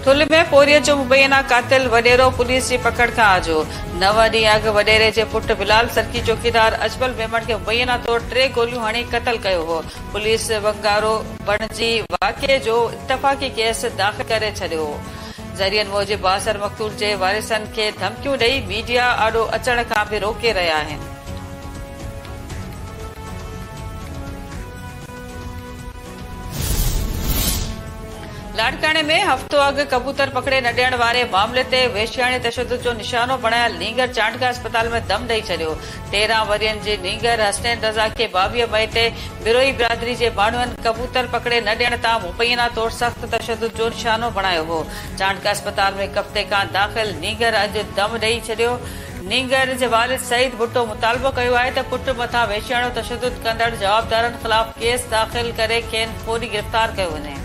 थुल में पोरीअ जो मुबैना कातिल वडेरो पुलिस जी पकड़ खां आजो। 9 ॾींहं अॻु वडेरे जे पुट बिलाल सरकी चौकीदार अजमल मेमण खे मुबैना तौर 3 गोलियूं हणी क़तल कयो हो। पुलिस बंगारो बणजी वाक़िए जो इतफ़ाक़ी केस दाख़िल करे छॾियो हो। ज़रियनि मूजिब बासर मक़तूल जे वारिसनि खे धमकियूं ॾेई मीडिया आॾो अचण खां बि रोके रहिया आहिनि। लाड़काने में हफ़्तो अॻु कबूतर पकड़े न ॾियण वारे मामले ते वेश्याणी तशद्दुद जो निशानो बणायल नीगर चांडका अस्पताल में दम ॾेई छॾियो। 13 वरियनि जी नीगर हसनैन रज़ा खे 22 मई ते बिरोई बिरादरी जे माण्हुनि कबूतर पकड़े न ॾियण तां मुबैना तौर सख़्त तशद्दुद जो निशानो बणायो हो। चांडका अस्पताल में 1 हफ़्ते खां दाख़िल नीगर अॼु दम ॾेई छॾियो। नीगर जे वालिद सईद भुट्टो मुतालबो कयो आहे त पुट मथां वेश्याणो तशद्दुद कंदड़ जवाबदारनि ख़िलाफ़ केस दाख़िल करे खेनि फौरी गिरफ़्तार कयो वञे।